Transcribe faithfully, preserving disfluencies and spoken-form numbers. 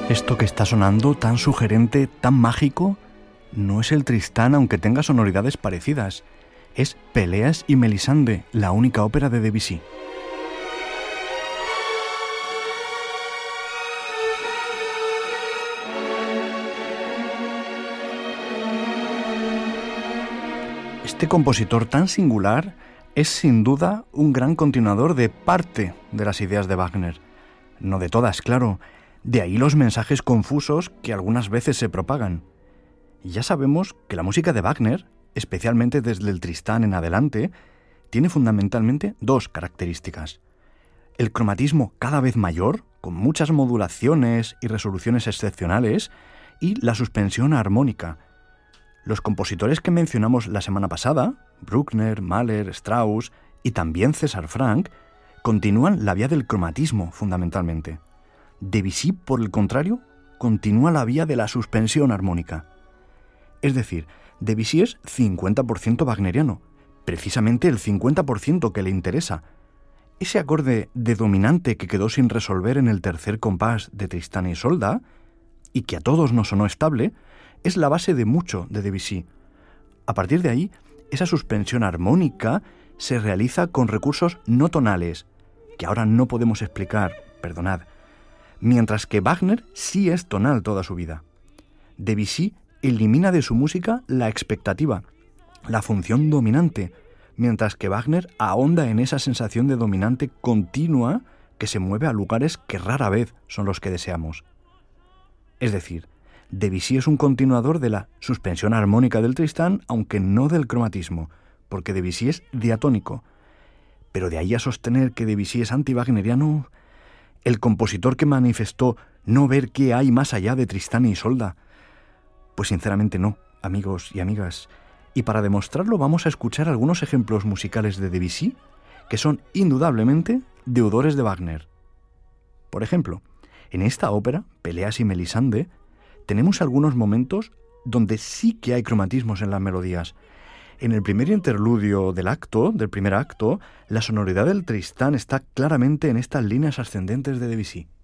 Esto que está sonando, tan sugerente, tan mágico, no es el Tristán aunque tenga sonoridades parecidas. Es Peleas y Melisande, la única ópera de Debussy. Este compositor tan singular es sin duda un gran continuador de parte de las ideas de Wagner. No de todas, claro. De ahí los mensajes confusos que algunas veces se propagan. Y ya sabemos que la música de Wagner, especialmente desde el Tristán en adelante, tiene fundamentalmente dos características. El cromatismo cada vez mayor, con muchas modulaciones y resoluciones excepcionales, y la suspensión armónica. Los compositores que mencionamos la semana pasada, Bruckner, Mahler, Strauss y también César Franck, continúan la vía del cromatismo fundamentalmente. Debussy, por el contrario, continúa la vía de la suspensión armónica. Es decir, Debussy es cincuenta por ciento wagneriano, precisamente el cincuenta por ciento que le interesa. Ese acorde de dominante que quedó sin resolver en el tercer compás de Tristán y Isolda, y que a todos nos sonó estable, es la base de mucho de Debussy. A partir de ahí, esa suspensión armónica se realiza con recursos no tonales, que ahora no podemos explicar, perdonad, mientras que Wagner sí es tonal toda su vida. Debussy elimina de su música la expectativa, la función dominante, mientras que Wagner ahonda en esa sensación de dominante continua que se mueve a lugares que rara vez son los que deseamos. Es decir, Debussy es un continuador de la suspensión armónica del Tristán, aunque no del cromatismo, porque Debussy es diatónico. Pero de ahí a sostener que Debussy es anti-wagneriano, el compositor que manifestó no ver qué hay más allá de Tristán y Isolda, pues sinceramente no, amigos y amigas. Y para demostrarlo vamos a escuchar algunos ejemplos musicales de Debussy que son indudablemente deudores de Wagner. Por ejemplo, en esta ópera, Peleas y Melisande, tenemos algunos momentos donde sí que hay cromatismos en las melodías. En el primer interludio del acto, del primer acto, la sonoridad del Tristán está claramente en estas líneas ascendentes de Debussy.